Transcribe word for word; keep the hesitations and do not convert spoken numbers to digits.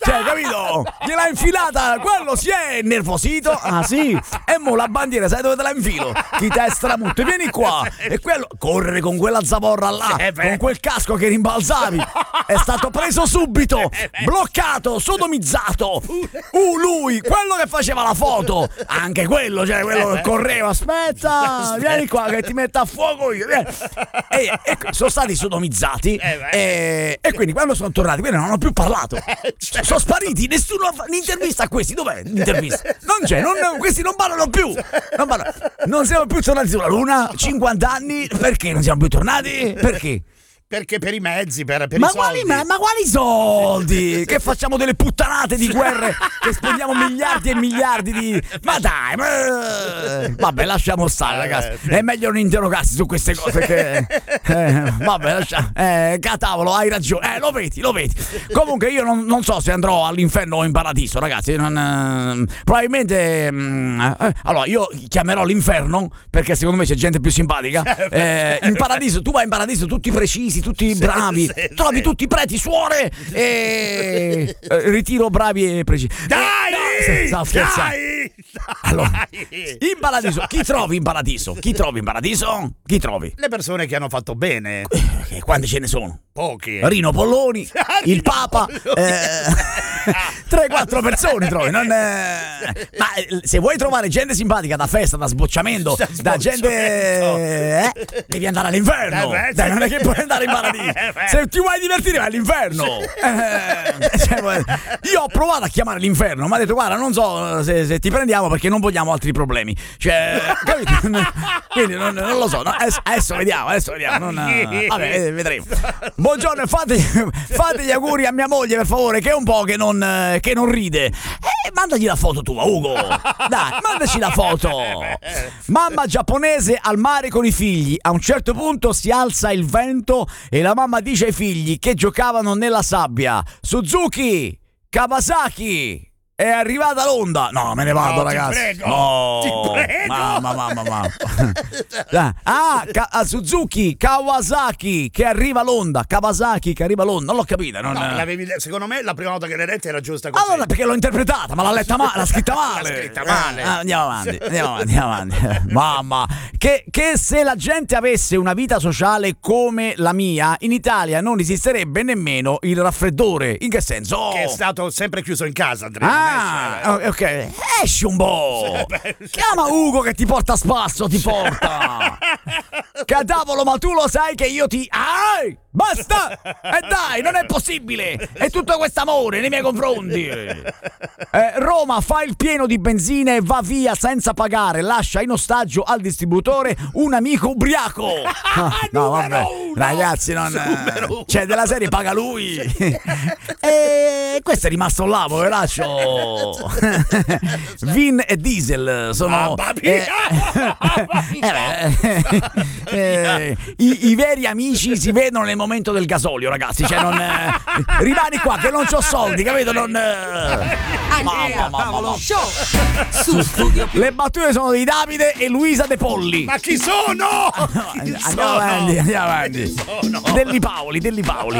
Cioè, capito? Gliel'ha infilata, quello si è nervosito. Ah sì? E mo la bandiera, sai dove te la infilo? Chi te stramutto, vieni qua. E quello, correre con quella zavorra là, con quel casco che rimbalzavi. È stato preso subito, bloccato, sodomizzato. Uh, lui, quello che faceva la foto. Anche quello, cioè quello che correva. Aspetta, vieni qua che ti metto a fuoco io. E, e sono stati sodomizzati. E, e quindi quando sono tornati, quelli non hanno più parlato. Sono spariti, nessuno fa l'intervista a questi. Dov'è l'intervista? Non c'è, non, questi non parlano più. Non, parlano. Non siamo più tornati sulla Luna. cinquanta anni. Perché non siamo più tornati? Perché? Perché per i mezzi, per, per ma i soldi. Quali, ma, ma quali soldi? Che facciamo delle puttanate di guerre, che spendiamo miliardi e miliardi di... Ma dai, ma... Vabbè, lasciamo stare, ragazzi. È meglio non interrogarsi su queste cose che... Eh, vabbè, lasciamo... Eh, catavolo, hai ragione. Eh, lo vedi, lo vedi. Comunque io non, non so se andrò all'inferno o in paradiso, ragazzi. Non, eh, probabilmente... Eh, allora, io chiamerò l'inferno, perché secondo me c'è gente più simpatica. Eh, in paradiso, tu vai in paradiso tutti precisi, tutti sì, bravi, sì, trovi sì. tutti preti, suore e eh, ritiro bravi e precisi. Dai! No, dai! Allora, in paradiso, chi trovi in paradiso? Chi trovi in paradiso? Chi trovi? Le persone che hanno fatto bene. Eh, quanti ce ne sono? Pochi. Rino Polloni, il Papa, tre quattro persone trovi. Non, eh, ma se vuoi trovare gente simpatica da festa, da sbocciamento, da, da gente, eh, devi andare all'inferno. Eh, Dai, non è che puoi andare in paradiso. Se ti vuoi divertire vai all'inferno. Eh, cioè, io ho provato a chiamare l'inferno, mi ha detto guarda non so se, se ti prendiamo perché non vogliamo altri problemi. Cioè, capito? Quindi non, non lo so. No, adesso, adesso vediamo, adesso vediamo. Non, vabbè, vedremo. Buongiorno, fate, fate gli auguri a mia moglie per favore, che è un po' che non, che non ride. Eh, mandagli la foto tua, Ugo. Dai, mandaci la foto. Mamma giapponese al mare con i figli. A un certo punto si alza il vento e la mamma dice ai figli che giocavano nella sabbia: Suzuki, Kawasaki, è arrivata l'onda. No, me ne vado, no, ragazzi. Ti prego, no, ti prego. Mamma, mamma, mamma. Ah, Ka- Suzuki, Kawasaki, che arriva l'onda. Kawasaki, che arriva l'onda. Non l'ho capita. Non... No, l'avevi... Secondo me la prima volta che l'hai letta era giusta così. Allora, perché l'ho interpretata, ma l'ha letta male, l'ha scritta male. L'ha scritta male. Ah, andiamo avanti, andiamo avanti, andiamo avanti. Mamma, che, che se la gente avesse una vita sociale come la mia, in Italia non esisterebbe nemmeno il raffreddore. In che senso? Che è stato sempre chiuso in casa, Andrea. Ah, ok, esci un po'. Chiama Ugo che ti porta a spasso, ti porta. Cadavolo, ma tu lo sai che io ti... Ah, basta! E eh dai, non è possibile! È tutto questo amore nei miei confronti! Eh, Roma fa il pieno di benzina e va via senza pagare. Lascia in ostaggio al distributore un amico ubriaco. Ah, no, vabbè. Ragazzi, non... Cioè, della serie paga lui. E questo è rimasto là, poveraccio. Vin e Diesel sono... Eh, eh, eh, i, I veri amici si vedono nel momento del gasolio, ragazzi. Cioè, non... Eh, rimani qua che non c'ho soldi, capito? Non... Eh, mamma, mamma, mamma. Show su Studio. Le battute sono di Davide e Luisa De Polli. Ma chi sono? Chi andiamo sono? avanti, andiamo avanti. Delli Paoli, Delli Paoli.